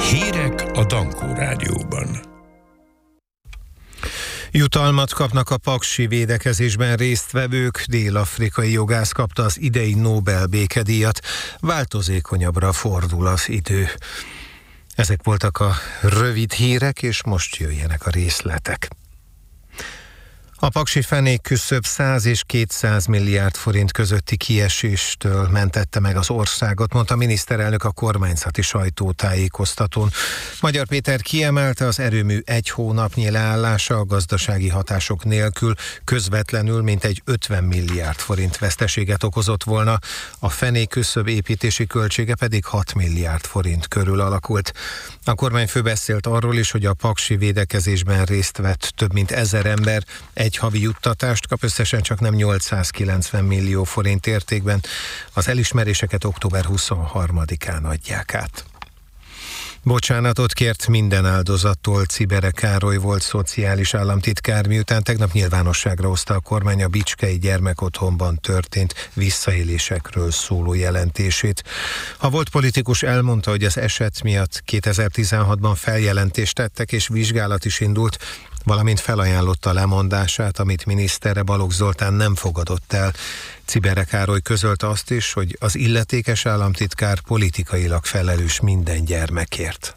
Hírek a Dankó Rádióban. Jutalmat kapnak a paksi védekezésben résztvevők. Dél-afrikai jogász kapta az idei Nobel békedíjat. Változékonyabbra fordul az idő. Ezek voltak a rövid hírek, és most jöjjenek a részletek. A paksi fenékküszöb 100 és 200 milliárd forint közötti kieséstől mentette meg az országot, mondta a miniszterelnök a kormányzati sajtótájékoztatón. Magyar Péter kiemelte, az erőmű egy hónapnyi leállása a gazdasági hatások nélkül közvetlenül mintegy 50 milliárd forint veszteséget okozott volna, a fenékküszöb építési költsége pedig 6 milliárd forint körül alakult. A kormányfő beszélt arról is, hogy a paksi védekezésben részt vett több mint 1000 ember, egy havi juttatást kap, összesen csak nem 890 millió forint értékben. Az elismeréseket október 23-án adják át. Bocsánatot kért minden áldozattól Czibere Károly volt szociális államtitkár, miután tegnap nyilvánosságra hozta a kormány a bicskei gyermekotthonban történt visszaélésekről szóló jelentését. A volt politikus elmondta, hogy az eset miatt 2016-ban feljelentést tettek és vizsgálat is indult, valamint felajánlotta lemondását, amit minisztere Balogh Zoltán nem fogadott el. Czibere Károly közölte azt is, hogy az illetékes államtitkár politikailag felelős minden gyermekért.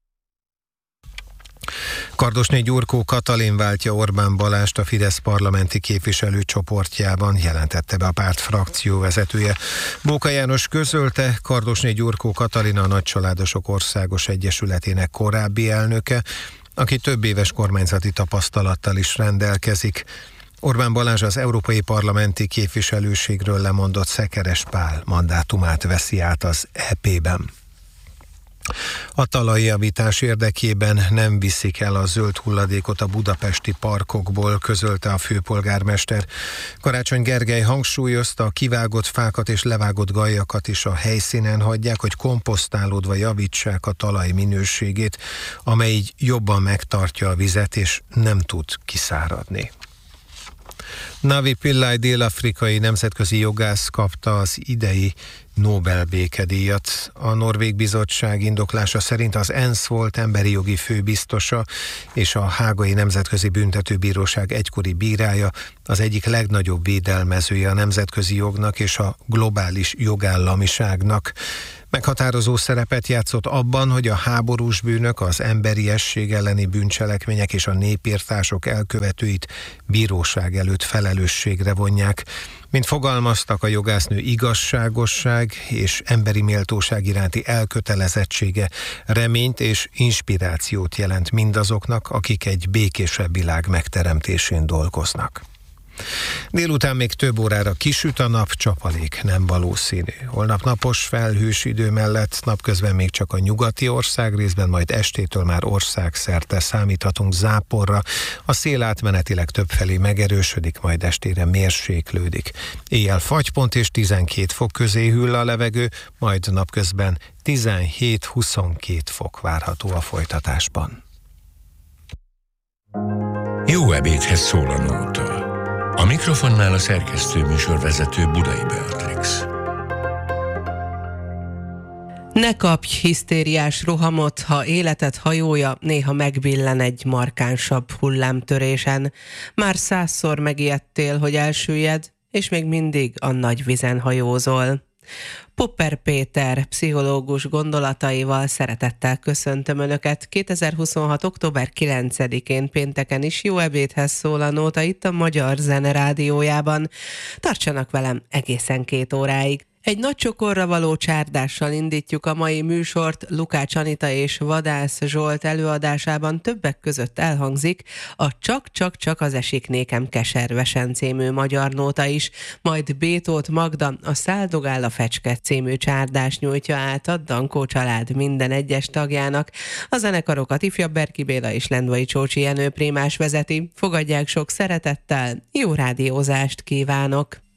Kardosné Gyurkó Katalin váltja Orbán Balást a Fidesz parlamenti képviselőcsoportjában, jelentette be a párt frakcióvezetője. Bóka János közölte, Kardosné Gyurkó Katalin a Nagycsaládosok Országos Egyesületének korábbi elnöke, aki több éves kormányzati tapasztalattal is rendelkezik. Orbán Balázs az európai parlamenti képviselőségről lemondott Szekeres Pál mandátumát veszi át az EP-ben. A talajjavítás érdekében nem viszik el a zöld hulladékot a budapesti parkokból, közölte a főpolgármester. Karácsony Gergely hangsúlyozta, a kivágott fákat és levágott galjakat is a helyszínen hagyják, hogy komposztálódva javítsák a talaj minőségét, amely így jobban megtartja a vizet és nem tud kiszáradni. Navi Pillay dél-afrikai nemzetközi jogász kapta az idei Nobel békedíjat. A Norvég Bizottság indoklása szerint az ENSZ volt emberi jogi főbiztosa és a Hágai Nemzetközi Büntetőbíróság egykori bírája, az egyik legnagyobb védelmezője a nemzetközi jognak és a globális jogállamiságnak. Meghatározó szerepet játszott abban, hogy a háborús bűnök, az emberiesség elleni bűncselekmények és a népirtások elkövetőit bíróság előtt felelősségre vonják. Mint fogalmaztak, a jogásznő igazságosság és emberi méltóság iránti elkötelezettsége reményt és inspirációt jelent mindazoknak, akik egy békésebb világ megteremtésén dolgoznak. Délután még több órára kisüt a nap, csapadék nem valószínű. Holnap napos, felhős idő mellett napközben még csak a nyugati országrészben, majd estétől már országszerte számíthatunk záporra. A szél átmenetileg többfelé megerősödik, majd estére mérséklődik. Éjjel fagypont és 12 fok közé hűl a levegő, majd napközben 17-22 fok várható a folytatásban. Jó ebédhez szól a nóta. A mikrofonnál a szerkesztő műsorvezető Budai Beatrix. Ne kapj hisztériás rohamot, ha életed hajója néha megbillen egy markánsabb hullámtörésen. Már 100-szor megijedtél, hogy elsüllyed, és még mindig a nagy vizen hajózol. Popper Péter pszichológus gondolataival szeretettel köszöntöm Önöket. 2026. október 9-én pénteken is jó ebédhez szól a nóta itt a Magyar Zene Rádiójában. Tartsanak velem egészen 2 óráig. Egy nagy csokorra való csárdással indítjuk a mai műsort. Lukács Anita és Vadász Zsolt előadásában többek között elhangzik a Csak az esik nékem keservesen című magyar nóta is, majd B. Tóth Magda a Száldogál a fecske című csárdás nyújtja át a Dankó család minden egyes tagjának. A zenekarokat ifjabb Berki Béla és Lendvai Csócsi Jenő Prémás vezeti. Fogadják sok szeretettel, jó rádiózást kívánok!